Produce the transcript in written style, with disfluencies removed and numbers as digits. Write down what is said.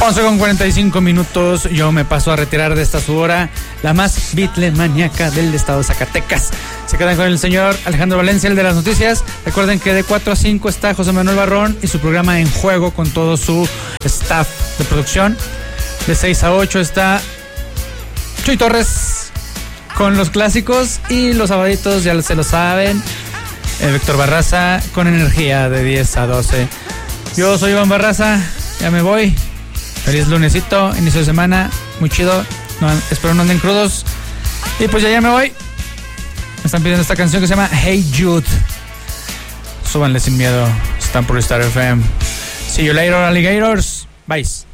11:45. Yo me paso a retirar de esta su hora, la más beatlemaníaca del estado de Zacatecas. Se quedan con el señor Alejandro Valencia, el de las noticias. Recuerden que de 4 a 5 está José Manuel Barrón y su programa En Juego con todo su staff de producción. De 6 a 8 está Chuy Torres con los clásicos, y los sabaditos ya se lo saben, Víctor Barraza con energía de 10 a 12. Yo soy Iván Barraza, ya me voy. Feliz lunesito, inicio de semana, muy chido. Espero no anden crudos. Y pues ya me voy. Me están pidiendo esta canción que se llama Hey Jude. Súbanle sin miedo. Están por Star FM. See you later, alligators. Bye.